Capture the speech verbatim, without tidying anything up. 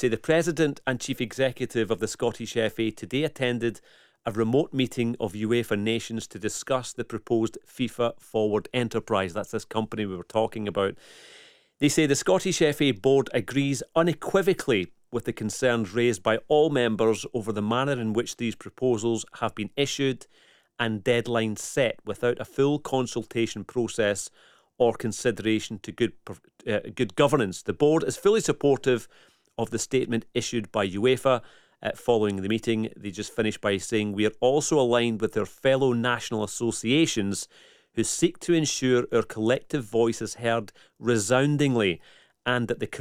say the President and Chief Executive of the Scottish F A today attended a remote meeting of UEFA nations to discuss the proposed FIFA Forward enterprise. That's this company we were talking about. They say the Scottish F A board agrees unequivocally with the concerns raised by all members over the manner in which these proposals have been issued and deadlines set without a full consultation process or consideration to good uh, good governance. The board is fully supportive of the statement issued by UEFA uh, following the meeting. They just finished by saying, we are also aligned with their fellow national associations who seek to ensure our collective voice is heard resoundingly and that the